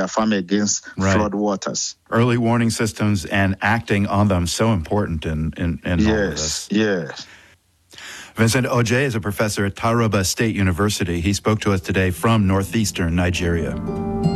their farm against flood waters. Early warning systems and acting on them, so important in all of this. Yes. Vincent Oje is a professor at Taraba State University. He spoke to us today from northeastern Nigeria.